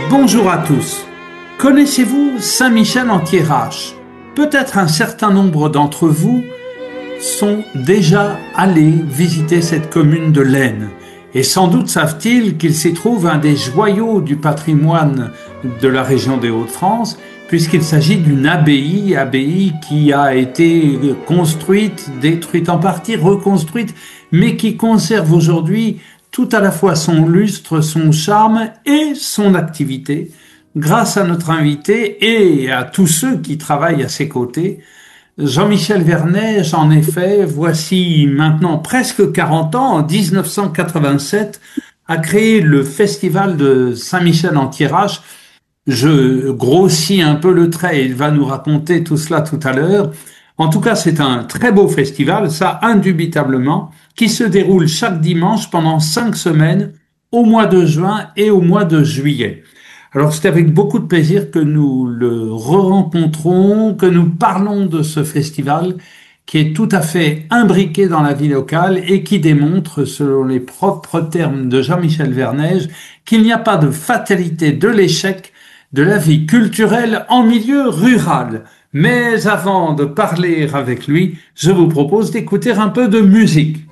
Bonjour à tous. Connaissez-vous Saint-Michel-en-Thiérache? Peut-être un certain nombre d'entre vous sont déjà allés visiter cette commune de l'Aisne. Et sans doute savent-ils qu'il s'y trouve un des joyaux du patrimoine de la région des Hauts-de-France, puisqu'il s'agit d'une abbaye qui a été construite, détruite en partie, reconstruite, mais qui conserve aujourd'hui tout à la fois son lustre, son charme et son activité, grâce à notre invité et à tous ceux qui travaillent à ses côtés. Jean-Michel Vernège, en effet, voici maintenant presque 40 ans, en 1987, a créé le festival de Saint-Michel-en-Thiérache. Je grossis un peu le trait, il va nous raconter tout cela tout à l'heure. En tout cas, c'est un très beau festival, ça indubitablement, qui se déroule chaque dimanche pendant 5 semaines, au mois de juin et au mois de juillet. Alors c'est avec beaucoup de plaisir que nous le re-rencontrons, que nous parlons de ce festival qui est tout à fait imbriqué dans la vie locale et qui démontre, selon les propres termes de Jean-Michel Vernège, qu'il n'y a pas de fatalité de l'échec de la vie culturelle en milieu rural. Mais avant de parler avec lui, je vous propose d'écouter un peu de musique.